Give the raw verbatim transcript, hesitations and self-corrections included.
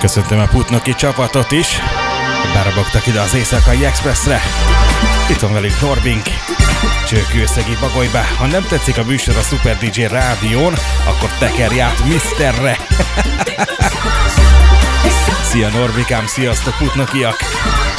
Köszöntöm a Putnoki csapatot is. Berabogtak ide az Éjszakai Expressre. Itt van velünk Norbink, Csőkőszegi Bagolyba. Ha nem tetszik a műsor a Super dé dzsé rádión, akkor tekerj át miszterre. Szia Norbikám, sziasztok Putnokiak!